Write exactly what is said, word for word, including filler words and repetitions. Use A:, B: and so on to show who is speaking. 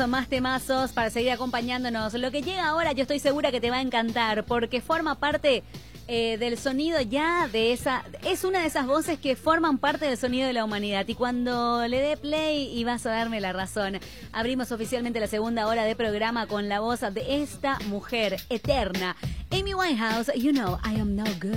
A: más temazos para seguir acompañándonos. Lo que llega ahora yo estoy segura que te va a encantar porque forma parte eh, del sonido ya de esa... Es una de esas voces que forman parte del sonido de la humanidad. Y cuando le dé play y vas a darme la razón, abrimos oficialmente la segunda hora de programa con la voz de esta mujer eterna. Amy Winehouse, You Know I Am No Good.